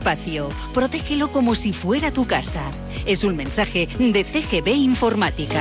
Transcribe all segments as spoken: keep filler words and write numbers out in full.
espacio. Protégelo como si fuera tu casa. Es un mensaje de C G B Informática.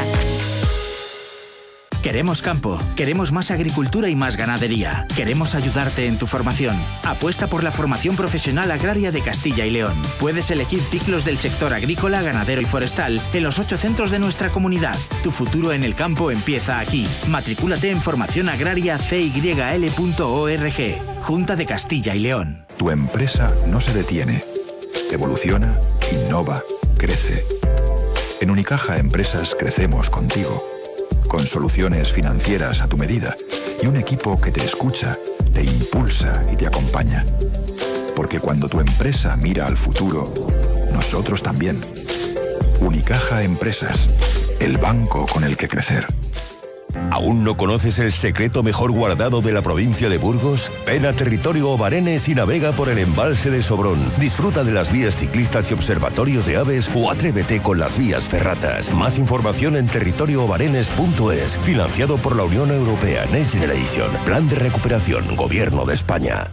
Queremos campo, queremos más agricultura y más ganadería. Queremos ayudarte en tu formación. Apuesta por la formación profesional agraria de Castilla y León. Puedes elegir ciclos del sector agrícola, ganadero y forestal en los ocho centros de nuestra comunidad. Tu futuro en el campo empieza aquí. Matricúlate en formación agraria c y l punto org. Junta de Castilla y León. Tu empresa no se detiene. Evoluciona, innova, crece. En Unicaja Empresas crecemos contigo. Con soluciones financieras a tu medida y un equipo que te escucha, te impulsa y te acompaña. Porque cuando tu empresa mira al futuro, nosotros también. Unicaja Empresas, el banco con el que crecer. ¿Aún no conoces el secreto mejor guardado de la provincia de Burgos? Ven a Territorio Obarenes y navega por el embalse de Sobrón. Disfruta de las vías ciclistas y observatorios de aves o atrévete con las vías ferratas. Más información en territorio obarenes punto es. Financiado por la Unión Europea Next Generation. Plan de recuperación. Gobierno de España.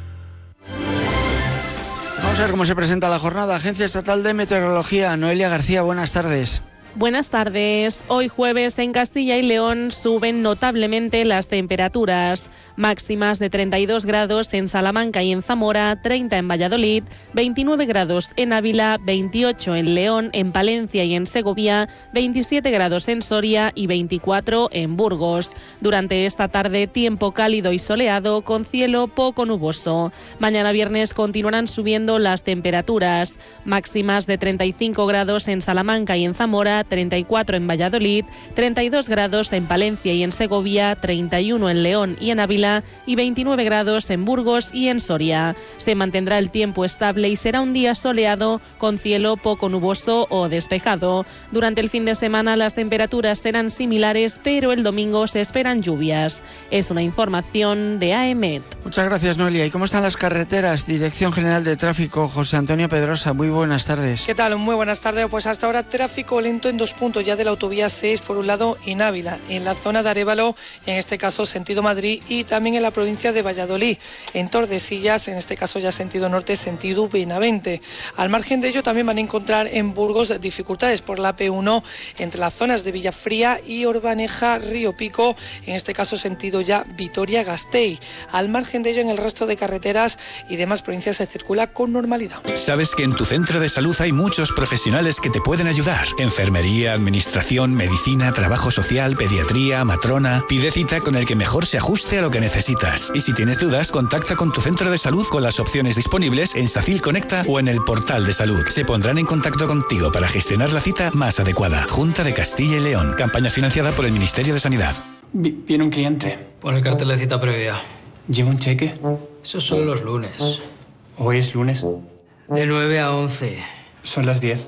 Vamos a ver cómo se presenta la jornada. Agencia Estatal de Meteorología. Noelia García, buenas tardes. Buenas tardes. Hoy jueves en Castilla y León suben notablemente las temperaturas. Máximas de treinta y dos grados en Salamanca y en Zamora, treinta en Valladolid, veintinueve grados en Ávila, veintiocho en León, en Palencia y en Segovia, veintisiete grados en Soria y veinticuatro en Burgos. Durante esta tarde, tiempo cálido y soleado con cielo poco nuboso. Mañana viernes continuarán subiendo las temperaturas. Máximas de treinta y cinco grados en Salamanca y en Zamora, treinta y cuatro en Valladolid, treinta y dos grados en Palencia y en Segovia, treinta y uno en León y en Ávila y veintinueve grados en Burgos y en Soria. Se mantendrá el tiempo estable y será un día soleado con cielo poco nuboso o despejado. Durante el fin de semana las temperaturas serán similares, pero el domingo se esperan lluvias. Es una información de A E M E T. Muchas gracias, Noelia. ¿Y cómo están las carreteras? Dirección General de Tráfico, José Antonio Pedrosa. Muy buenas tardes. ¿Qué tal? Muy buenas tardes. Pues hasta ahora tráfico lento en dos puntos ya de la autovía seis, por un lado en Ávila, en la zona de Arévalo, y en este caso sentido Madrid, y también en la provincia de Valladolid, en Tordesillas, en este caso ya sentido norte, sentido Benavente. Al margen de ello también van a encontrar en Burgos dificultades por la P uno entre las zonas de Villafría y Orbaneja, Río Pico, en este caso sentido ya Vitoria-Gasteiz. Al margen de ello, en el resto de carreteras y demás provincias se circula con normalidad. Sabes que en tu centro de salud hay muchos profesionales que te pueden ayudar. Enfermería, administración, medicina, trabajo social, pediatría, matrona. Pide cita con el que mejor se ajuste a lo que necesitas. Y si tienes dudas, contacta con tu centro de salud con las opciones disponibles en Sacil Conecta o en el portal de salud. Se pondrán en contacto contigo para gestionar la cita más adecuada. Junta de Castilla y León. Campaña financiada por el Ministerio de Sanidad. Viene un cliente. Pon el cartel de cita previa. ¿Lleva un cheque? Esos son los lunes. ¿Hoy es lunes? De nueve a once. Son las diez.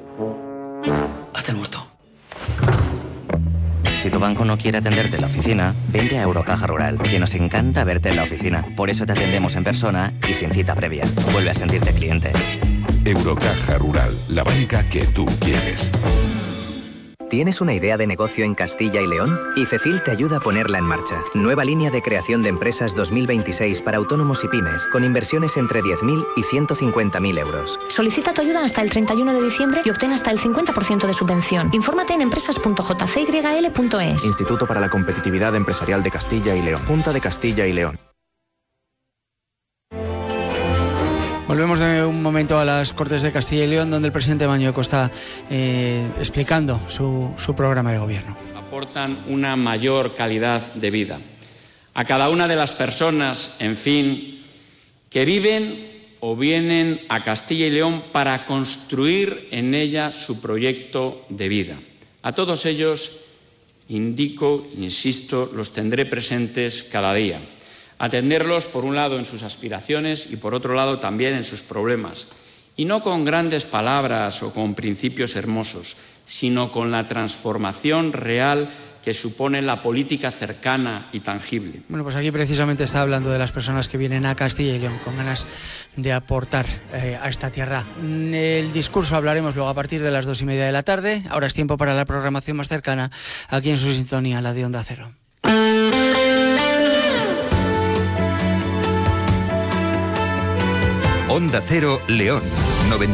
Hazte el muerto. Si tu banco no quiere atenderte en la oficina, vente a Eurocaja Rural, que nos encanta verte en la oficina. Por eso te atendemos en persona y sin cita previa. Vuelve a sentirte cliente. Eurocaja Rural, la banca que tú quieres. ¿Tienes una idea de negocio en Castilla y León? IFECIL te ayuda a ponerla en marcha. Nueva línea de creación de empresas dos mil veintiséis para autónomos y pymes, con inversiones entre diez mil y ciento cincuenta mil euros. Solicita tu ayuda hasta el treinta y uno de diciembre y obtén hasta el cincuenta por ciento de subvención. Infórmate en empresas punto j c y l punto es. Instituto para la Competitividad Empresarial de Castilla y León. Junta de Castilla y León. Volvemos de un momento a las Cortes de Castilla y León, donde el presidente Mañueco está eh, explicando su, su programa de gobierno. Aportan una mayor calidad de vida a cada una de las personas, en fin, que viven o vienen a Castilla y León para construir en ella su proyecto de vida. A todos ellos, indico, insisto, los tendré presentes cada día. Atenderlos, por un lado, en sus aspiraciones y, por otro lado, también en sus problemas. Y no con grandes palabras o con principios hermosos, sino con la transformación real que supone la política cercana y tangible. Bueno, pues aquí precisamente está hablando de las personas que vienen a Castilla y León con ganas de aportar eh, a esta tierra. El discurso hablaremos luego a partir de las dos y media de la tarde. Ahora es tiempo para la programación más cercana, aquí en su sintonía, la de Onda Cero. Onda Cero León, noventa.